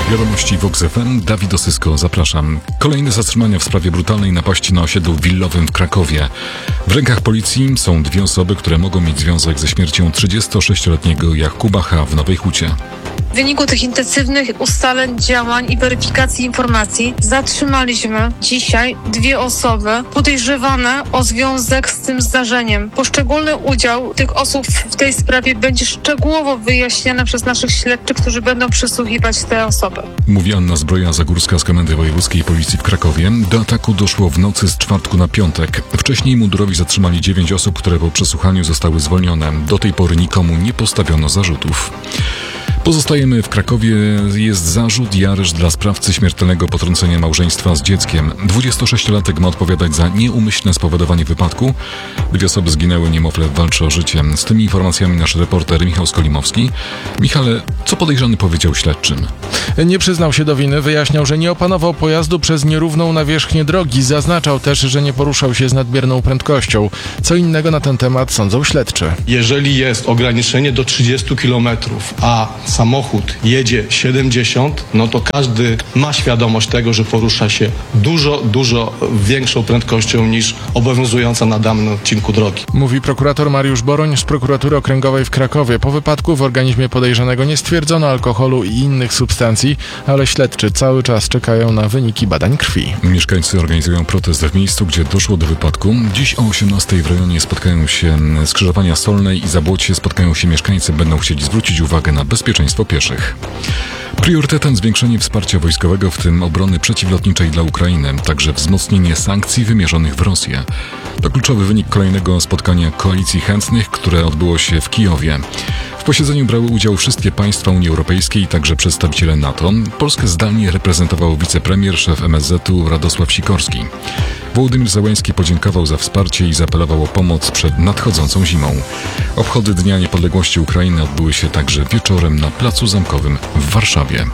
Wiadomości Vox FM, Dawid Osysko, zapraszam. Kolejne zatrzymania w sprawie brutalnej napaści na osiedlu willowym w Krakowie. W rękach policji są dwie osoby, które mogą mieć związek ze śmiercią 36-letniego Jakuba H. w Nowej Hucie. W wyniku tych intensywnych ustaleń, działań i weryfikacji informacji zatrzymaliśmy dzisiaj dwie osoby podejrzewane o związek z tym zdarzeniem. Poszczególny udział tych osób w tej sprawie będzie szczegółowo wyjaśniany przez naszych śledczych, którzy będą przesłuchiwać te osoby. Mówi Anna Zbroja-Zagórska z Komendy Wojewódzkiej Policji w Krakowie. Do ataku doszło w nocy z czwartku na piątek. Wcześniej mundurowi zatrzymali 9 osób, które po przesłuchaniu zostały zwolnione. Do tej pory nikomu nie postawiono zarzutów. Pozostajemy w Krakowie. Jest zarzut i areszt dla sprawcy śmiertelnego potrącenia małżeństwa z dzieckiem. 26-latek ma odpowiadać za nieumyślne spowodowanie wypadku. Dwie osoby zginęły, niemowlę walczy o życie. Z tymi informacjami nasz reporter Michał Skolimowski. Michale, co podejrzany powiedział śledczym? Nie przyznał się do winy, wyjaśniał, że nie opanował pojazdu przez nierówną nawierzchnię drogi. Zaznaczał też, że nie poruszał się z nadmierną prędkością. Co innego na ten temat sądzą śledczy. Jeżeli jest ograniczenie do 30 km, a samochód jedzie 70, no to każdy ma świadomość tego, że porusza się dużo większą prędkością niż obowiązująca na danym odcinku drogi. Mówi prokurator Mariusz Boroń z Prokuratury Okręgowej w Krakowie. Po wypadku w organizmie podejrzanego nie stwierdzono alkoholu i innych substancji, ale śledczy cały czas czekają na wyniki badań krwi. Mieszkańcy organizują protest w miejscu, gdzie doszło do wypadku. Dziś o 18:00 w rejonie spotkają się skrzyżowania Solnej i Zabłocie. Spotkają się mieszkańcy, będą chcieli zwrócić uwagę na bezpieczeństwo pieszych. Priorytetem zwiększenie wsparcia wojskowego, w tym obrony przeciwlotniczej dla Ukrainy, także wzmocnienie sankcji wymierzonych w Rosję. To kluczowy wynik kolejnego spotkania Koalicji Chętnych, które odbyło się w Kijowie. W posiedzeniu brały udział wszystkie państwa Unii Europejskiej, także przedstawiciele NATO. Polskę zdalnie reprezentował wicepremier, szef MSZ-u Radosław Sikorski. Wołodymyr Zełenski podziękował za wsparcie i zaapelował o pomoc przed nadchodzącą zimą. Obchody Dnia Niepodległości Ukrainy odbyły się także wieczorem na Placu Zamkowym w Warszawie.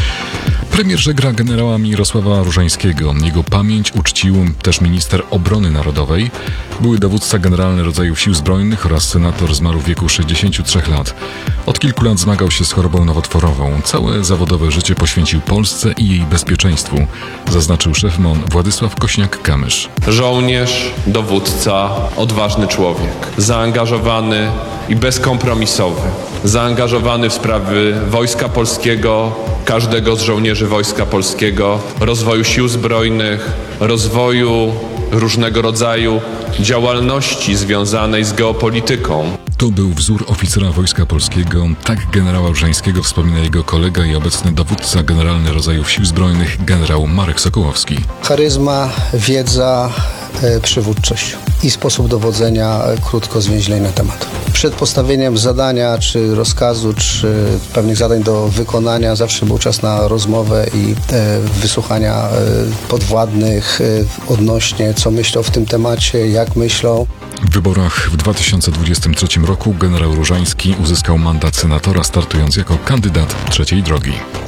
Premier żegla generała Mirosława Różańskiego. Jego pamięć uczcił też minister obrony narodowej, były dowódca generalny rodzajów Sił Zbrojnych oraz senator zmarł w wieku 63 lat. Od kilku lat zmagał się z chorobą nowotworową. Całe zawodowe życie poświęcił Polsce i jej bezpieczeństwu, zaznaczył szef MON Władysław Kośniak-Kamysz. Żołnierz, dowódca, odważny człowiek, zaangażowany i bezkompromisowy. Zaangażowany w sprawy Wojska Polskiego, każdego z żołnierzy Wojska Polskiego, rozwoju Sił Zbrojnych, rozwoju różnego rodzaju działalności związanej z geopolityką. To był wzór oficera Wojska Polskiego. Tak generała Różańskiego wspomina jego kolega i obecny dowódca generalny rodzajów Sił Zbrojnych, generał Marek Sokołowski. Charyzma, wiedza, przywódczość i sposób dowodzenia krótko zwięźlej na temat. Przed postawieniem zadania, czy rozkazu, czy pewnych zadań do wykonania zawsze był czas na rozmowę i wysłuchania podwładnych odnośnie, co myślą w tym temacie, jak myślą. W wyborach w 2023 roku generał Różański uzyskał mandat senatora, startując jako kandydat trzeciej drogi.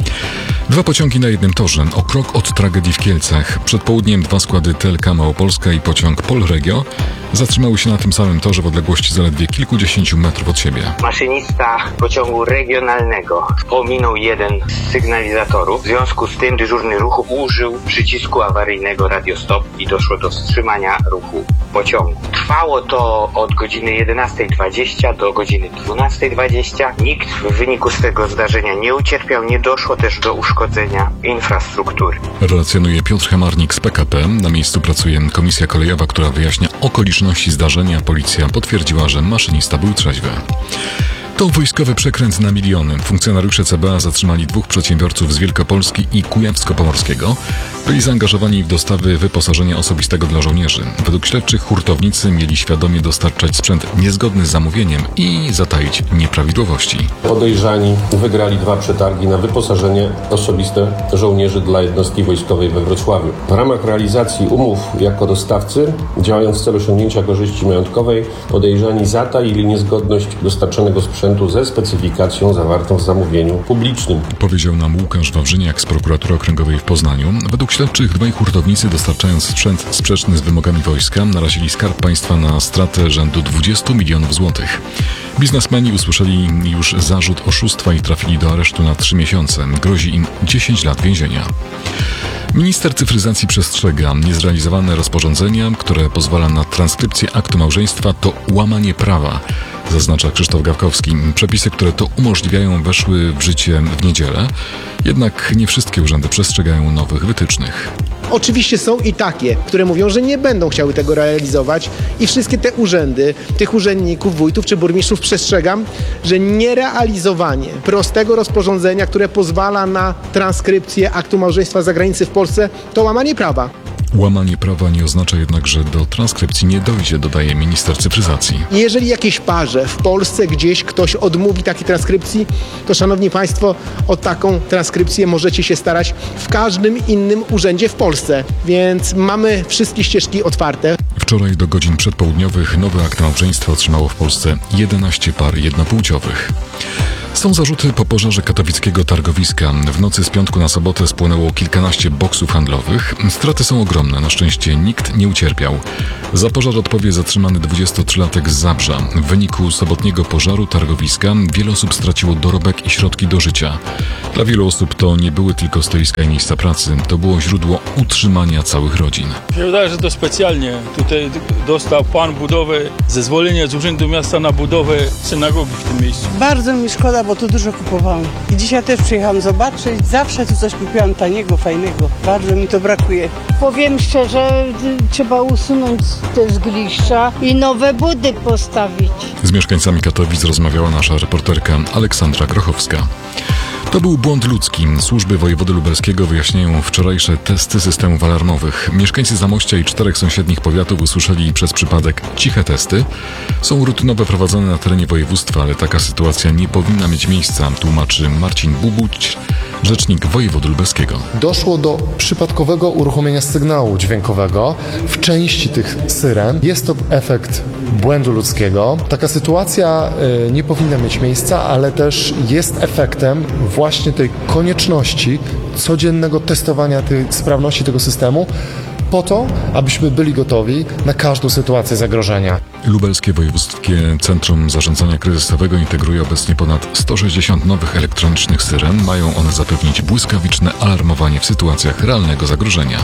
Dwa pociągi na jednym torze, o krok od tragedii w Kielcach. Przed południem dwa składy TLK Małopolska i pociąg Polregio zatrzymały się na tym samym torze w odległości zaledwie kilkudziesięciu metrów od siebie. Maszynista pociągu regionalnego pominął jeden z sygnalizatorów. W związku z tym dyżurny ruchu użył przycisku awaryjnego radiostop i doszło do wstrzymania ruchu pociągu. Trwało to od godziny 11:20 do godziny 12:20. Nikt w wyniku z tego zdarzenia nie ucierpiał, nie doszło też do uszkodzenia infrastruktury. Relacjonuje Piotr Hamarnik z PKP. Na miejscu pracuje komisja kolejowa, która wyjaśnia okoliczności zdarzenia. Policja potwierdziła, że maszynista był trzeźwy. To wojskowy przekręt na miliony. Funkcjonariusze CBA zatrzymali dwóch przedsiębiorców z Wielkopolski i Kujawsko-Pomorskiego. Byli zaangażowani w dostawy wyposażenia osobistego dla żołnierzy. Według śledczych hurtownicy mieli świadomie dostarczać sprzęt niezgodny z zamówieniem i zataić nieprawidłowości. Podejrzani wygrali 2 przetargi na wyposażenie osobiste żołnierzy dla jednostki wojskowej we Wrocławiu. W ramach realizacji umów jako dostawcy, działając w celu osiągnięcia korzyści majątkowej, podejrzani zataili niezgodność dostarczonego sprzętu ze specyfikacją zawartą w zamówieniu publicznym. Powiedział nam Łukasz Wawrzyniak z Prokuratury Okręgowej w Poznaniu. Według śledczych dwaj hurtownicy, dostarczając sprzęt sprzeczny z wymogami wojska, narazili Skarb Państwa na stratę rzędu 20 milionów złotych. Biznesmeni usłyszeli już zarzut oszustwa i trafili do aresztu na 3 miesiące. Grozi im 10 lat więzienia. Minister cyfryzacji przestrzega: niezrealizowane rozporządzenia, które pozwala na transkrypcję aktu małżeństwa, to łamanie prawa, zaznacza Krzysztof Gawkowski. Przepisy, które to umożliwiają, weszły w życie w niedzielę, jednak nie wszystkie urzędy przestrzegają nowych wytycznych. Oczywiście są i takie, które mówią, że nie będą chciały tego realizować i wszystkie te urzędy, tych urzędników, wójtów czy burmistrzów przestrzegam, że nierealizowanie prostego rozporządzenia, które pozwala na transkrypcję aktu małżeństwa z zagranicy w Polsce, to łamanie prawa. Łamanie prawa nie oznacza jednak, że do transkrypcji nie dojdzie, dodaje minister cyfryzacji. Jeżeli jakiejś parze w Polsce gdzieś ktoś odmówi takiej transkrypcji, to szanowni państwo, o taką transkrypcję możecie się starać w każdym innym urzędzie w Polsce, więc mamy wszystkie ścieżki otwarte. Wczoraj do godzin przedpołudniowych nowy akt małżeństwa otrzymało w Polsce 11 par jednopłciowych. Są zarzuty po pożarze katowickiego targowiska. W nocy z piątku na sobotę spłonęło kilkanaście boksów handlowych. Straty są ogromne, na szczęście nikt nie ucierpiał. Za pożar odpowie zatrzymany 23-latek z Zabrza. W wyniku sobotniego pożaru targowiska wiele osób straciło dorobek i środki do życia. Dla wielu osób to nie były tylko stoiska i miejsca pracy, to było źródło utrzymania całych rodzin. Mi się wydaje, że to specjalnie. Tutaj dostał pan budowę, zezwolenie z Urzędu Miasta na budowę synagogi w tym miejscu. Bardzo mi szkoda, bo tu dużo kupowałam. I dzisiaj też przyjechałam zobaczyć. Zawsze tu coś kupiłam taniego, fajnego. Bardzo mi to brakuje. Powiem szczerze, trzeba usunąć te zgliszcza i nowe budy postawić. Z mieszkańcami Katowic rozmawiała nasza reporterka Aleksandra Grochowska. To był błąd ludzki. Służby wojewody lubelskiego wyjaśniają wczorajsze testy systemów alarmowych. Mieszkańcy Zamościa i 4 sąsiednich powiatów usłyszeli przez przypadek ciche testy. Są rutynowe prowadzone na terenie województwa, ale taka sytuacja nie powinna mieć miejsca, tłumaczy Marcin Bubuć, rzecznik wojewody lubelskiego. Doszło do przypadkowego uruchomienia sygnału dźwiękowego w części tych syren. Jest to efekt błędu ludzkiego. Taka sytuacja nie powinna mieć miejsca, ale też jest efektem właśnie tej konieczności codziennego testowania tej sprawności tego systemu po to, abyśmy byli gotowi na każdą sytuację zagrożenia. Lubelskie Wojewódzkie Centrum Zarządzania Kryzysowego integruje obecnie ponad 160 nowych elektronicznych syren. Mają one zapewnić błyskawiczne alarmowanie w sytuacjach realnego zagrożenia.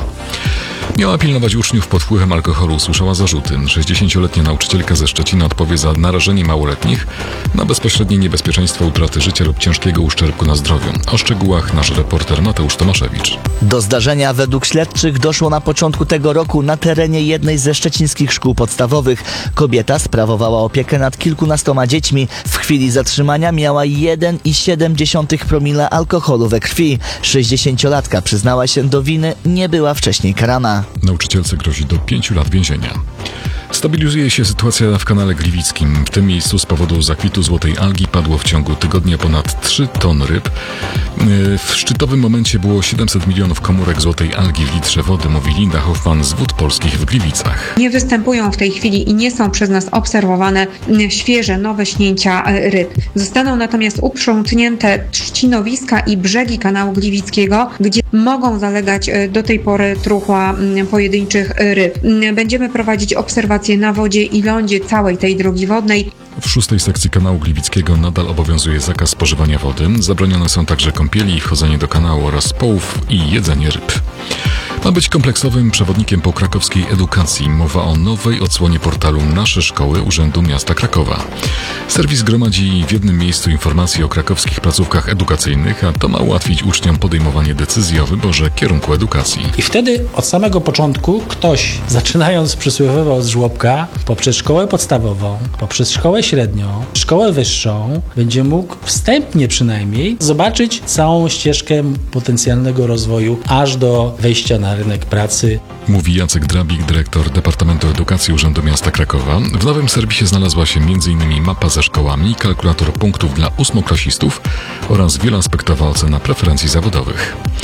Miała pilnować uczniów pod wpływem alkoholu, usłyszała zarzuty. 60-letnia nauczycielka ze Szczecina odpowie za narażenie małoletnich na bezpośrednie niebezpieczeństwo utraty życia lub ciężkiego uszczerbku na zdrowiu. O szczegółach nasz reporter Mateusz Tomaszewicz. Do zdarzenia według śledczych doszło na początku tego roku na terenie jednej ze szczecińskich szkół podstawowych. Kobieta sprawowała opiekę nad kilkunastoma dziećmi. W chwili zatrzymania miała 1,7 promila alkoholu we krwi. 60-latka przyznała się do winy, nie była wcześniej karana. Nauczycielce grozi do 5 lat więzienia. Stabilizuje się sytuacja w kanale Gliwickim. W tym miejscu z powodu zakwitu złotej algi padło w ciągu tygodnia ponad 3 ton ryb. W szczytowym momencie było 700 milionów komórek złotej algi w litrze wody, mówi Linda Hoffman z Wód Polskich w Gliwicach. Nie występują w tej chwili i nie są przez nas obserwowane świeże, nowe śnięcia ryb. Zostaną natomiast uprzątnięte trzcinowiska i brzegi kanału Gliwickiego, gdzie mogą zalegać do tej pory truchła pojedynczych ryb. Będziemy prowadzić obserwacje na wodzie i lądzie całej tej drogi wodnej. W 6. sekcji kanału Gliwickiego nadal obowiązuje zakaz spożywania wody. Zabronione są także kąpieli, wchodzenie do kanału oraz połów i jedzenie ryb. Ma być kompleksowym przewodnikiem po krakowskiej edukacji. Mowa o nowej odsłonie portalu Nasze Szkoły Urzędu Miasta Krakowa. Serwis gromadzi w jednym miejscu informacje o krakowskich placówkach edukacyjnych, a to ma ułatwić uczniom podejmowanie decyzji o wyborze kierunku edukacji. I wtedy od samego początku ktoś, zaczynając przysłowiowo z żłobka, poprzez szkołę podstawową, poprzez szkołę średnią, szkołę wyższą, będzie mógł wstępnie przynajmniej zobaczyć całą ścieżkę potencjalnego rozwoju aż do wejścia na rynek pracy. Mówi Jacek Drabik, dyrektor Departamentu Edukacji Urzędu Miasta Krakowa. W nowym serwisie znalazła się m.in. mapa ze szkołami, kalkulator punktów dla ósmoklasistów oraz wieloaspektowa ocena preferencji zawodowych.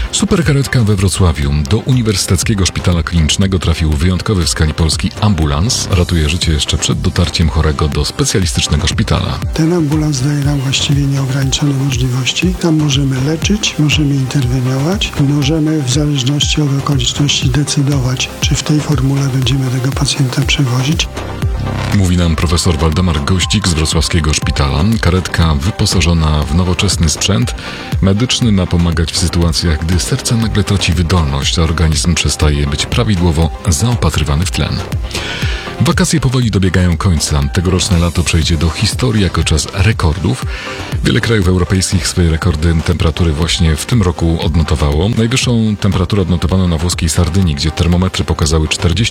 Superkaretka we Wrocławiu. Do Uniwersyteckiego Szpitala Klinicznego trafił wyjątkowy w skali Polski ambulans. Ratuje życie jeszcze przed dotarciem chorego do specjalistycznego szpitala. Ten ambulans daje nam właściwie nieograniczone możliwości. Tam możemy leczyć, możemy interweniować, możemy w zależności od okoliczności decydować, czy w tej formule będziemy tego pacjenta przewozić. Mówi nam profesor Waldemar Goździk z wrocławskiego szpitala. Karetka wyposażona w nowoczesny sprzęt medyczny ma pomagać w sytuacjach, gdy serce nagle traci wydolność, a organizm przestaje być prawidłowo zaopatrywany w tlen. Wakacje powoli dobiegają końca. Tegoroczne lato przejdzie do historii jako czas rekordów. Wiele krajów europejskich swoje rekordy temperatury właśnie w tym roku odnotowało. Najwyższą temperaturę odnotowano na włoskiej Sardynii, gdzie termometry pokazały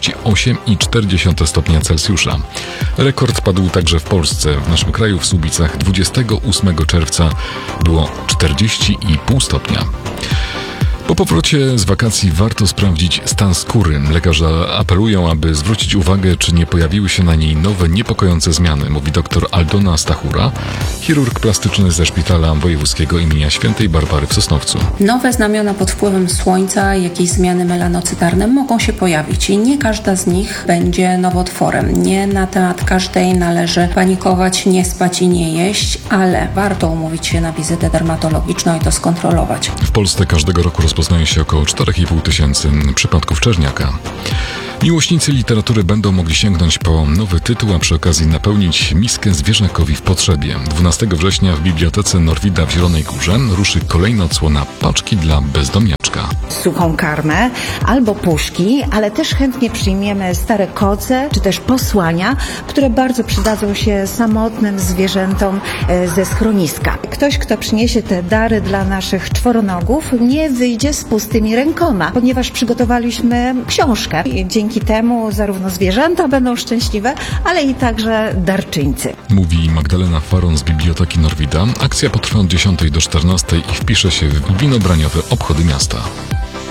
48,4 stopnia Celsjusza. Rekord padł także w Polsce. W naszym kraju w Słubicach 28 czerwca było 40,5 stopnia. Po powrocie z wakacji warto sprawdzić stan skóry. Lekarze apelują, aby zwrócić uwagę, czy nie pojawiły się na niej nowe, niepokojące zmiany, mówi dr Aldona Stachura, chirurg plastyczny ze Szpitala Wojewódzkiego imienia Świętej Barbary w Sosnowcu. Nowe znamiona pod wpływem słońca, jakieś zmiany melanocytarne mogą się pojawić i nie każda z nich będzie nowotworem. Nie na temat każdej należy panikować, nie spać i nie jeść, ale warto umówić się na wizytę dermatologiczną i to skontrolować. W Polsce każdego roku rozpoznaje się około 4,5 tysięcy przypadków czerniaka. Miłośnicy literatury będą mogli sięgnąć po nowy tytuł, a przy okazji napełnić miskę zwierzakowi w potrzebie. 12 września w Bibliotece Norwida w Zielonej Górze ruszy kolejna odsłona Paczki dla bezdomniaczka. Suchą karmę albo puszki, ale też chętnie przyjmiemy stare koce czy też posłania, które bardzo przydadzą się samotnym zwierzętom ze schroniska. Ktoś, kto przyniesie te dary dla naszych czworonogów, nie wyjdzie z pustymi rękoma, ponieważ przygotowaliśmy książkę. Dzięki temu zarówno zwierzęta będą szczęśliwe, ale i także darczyńcy. Mówi Magdalena Faron z Biblioteki Norwida. Akcja potrwa od 10 do 14 i wpisze się w winobraniowe obchody miasta.